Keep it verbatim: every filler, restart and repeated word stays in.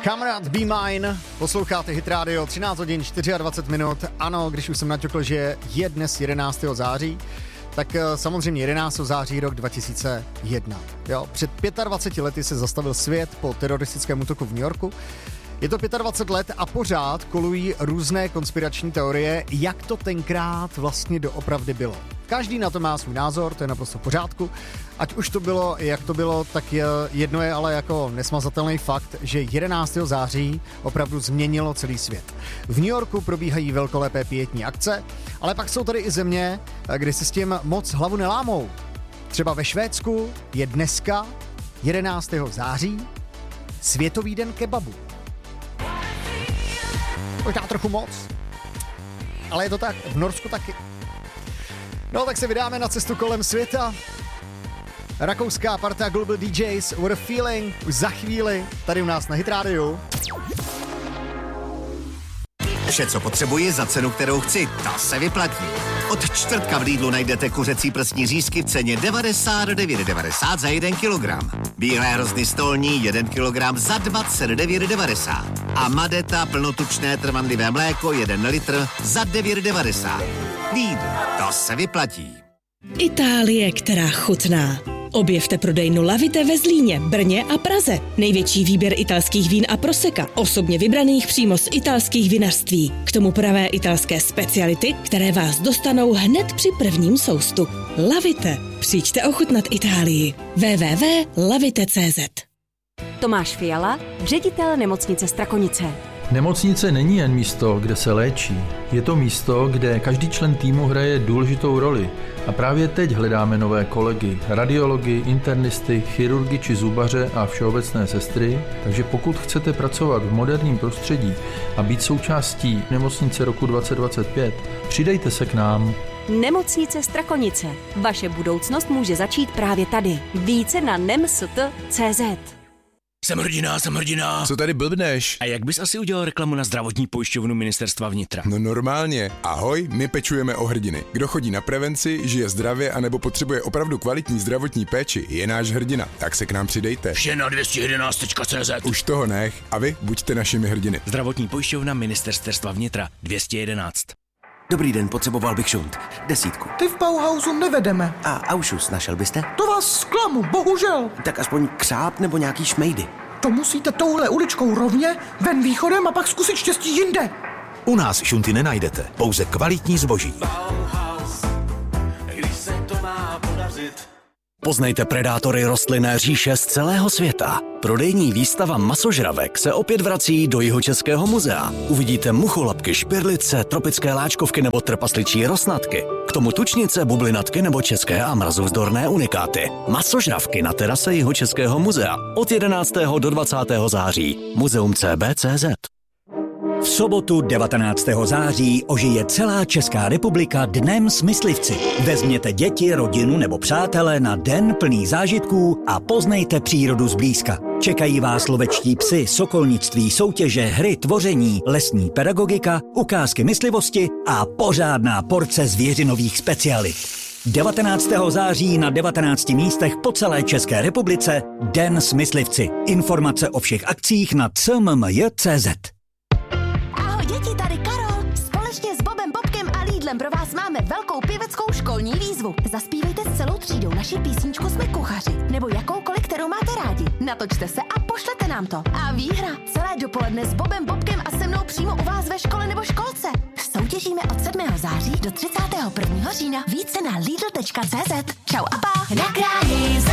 Kamarád Be Mine, posloucháte Hit Radio, třináct hodin dvacet čtyři minut. Ano, když už jsem naťukl, že je dnes jedenáctého září, tak samozřejmě jedenáctého září rok dva tisíce jedna. Jo, před dvaceti pěti lety se zastavil svět po teroristickém útoku v New Yorku. Je to dvacet pět let a pořád kolují různé konspirační teorie, jak to tenkrát vlastně doopravdy bylo. Každý na to má svůj názor, to je naprosto v pořádku. Ať už to bylo, jak to bylo, tak je, jedno je ale jako nesmazatelný fakt, že jedenáctého září opravdu změnilo celý svět. V New Yorku probíhají velkolepé pietní akce, ale pak jsou tady i země, kde si s tím moc hlavu nelámou. Třeba ve Švédsku je dneska jedenáctého září Světový den kebabu. Možná trochu moc, ale je to tak, v Norsku taky. No tak se vydáme na cestu kolem světa. Rakouská parta Global D Js, What a Feeling, už za chvíli, tady u nás na Hit Radio. Vše, co potřebuji za cenu, kterou chci, ta se vyplatí. Od čtvrtka v Lidlu najdete kuřecí prsní řízky v ceně devadesát devět devadesát za jeden kilogram. Bílé hrozny stolní jeden kilogram za dvacet devět devadesát. A Madeta plnotučné trvanlivé mléko jeden litr za devět devadesát. Lidl, to se vyplatí. Itálie, která chutná. Objevte prodejnu Lavite ve Zlíně, Brně a Praze. Největší výběr italských vín a proseka, osobně vybraných přímo z italských vinařství. K tomu pravé italské speciality, které vás dostanou hned při prvním soustu. Lavite. Přijďte ochutnat Itálii. w w w tečka lavite tečka c z. Tomáš Fiala, ředitel nemocnice Strakonice. Nemocnice není jen místo, kde se léčí. Je to místo, kde každý člen týmu hraje důležitou roli. A právě teď hledáme nové kolegy, radiology, internisty, chirurgy či zubaře a všeobecné sestry. Takže pokud chcete pracovat v moderním prostředí a být součástí nemocnice roku dvacet dvacet pět, přidejte se k nám. Nemocnice Strakonice. Vaše budoucnost může začít právě tady. Více na nems tečka cé zet. Jsem hrdina, jsem hrdina. Co tady blbneš? A jak bys asi udělal reklamu na zdravotní pojišťovnu Ministerstva vnitra? No normálně. Ahoj, my pečujeme o hrdiny. Kdo chodí na prevenci, žije zdravě anebo potřebuje opravdu kvalitní zdravotní péči, je náš hrdina. Tak se k nám přidejte. Vše na dvě stě jedenáct tečka cé zet. Už toho nech. A vy buďte našimi hrdiny. Zdravotní pojišťovna Ministerstva vnitra dvě stě jedenáct. Dobrý den, potřeboval bych šunt. Desítku. Ty v Bauhausu nevedeme. A Aušus našel byste? To vás zklamu, bohužel. Tak aspoň křáp nebo nějaký šmejdy. To musíte touhle uličkou rovně, ven východem a pak zkusit štěstí jinde. U nás šunty nenajdete, pouze kvalitní zboží. Bauhaus, když se to má podařit. Poznejte predátory rostlinné říše z celého světa. Prodejní výstava masožravek se opět vrací do Jihočeského muzea. Uvidíte mucholapky, špirlice, tropické láčkovky nebo trpasličí rosnatky. K tomu tučnice, bublinatky nebo české a mrazovzdorné unikáty. Masožravky na terase Jihočeského muzea od jedenáctého do dvacátého září. Muzeum C B tečka cé zet. V sobotu devatenáctého září ožije celá Česká republika Dnem s myslivci. Vezměte děti, rodinu nebo přátele na den plný zážitků a poznejte přírodu zblízka. Čekají vás lovečtí psy, sokolnictví, soutěže, hry, tvoření, lesní pedagogika, ukázky myslivosti a pořádná porce zvěřinových specialit. devatenáctého září na devatenácti místech po celé České republice Den s myslivci. Informace o všech akcích na c m m j tečka cé zet. Děti, tady Karol. Společně s Bobem, Bobkem a Lidlem pro vás máme velkou pěveckou školní výzvu. Zaspívejte s celou třídou naši písničku Jsme kuchaři, nebo jakoukoliv, kterou máte rádi. Natočte se a pošlete nám to. A výhra celé dopoledne s Bobem, Bobkem a se mnou přímo u vás ve škole nebo školce. Soutěžíme od sedmého září do třicátého prvního října. Více na lidl tečka cé zet. Čau a pa. Na kráji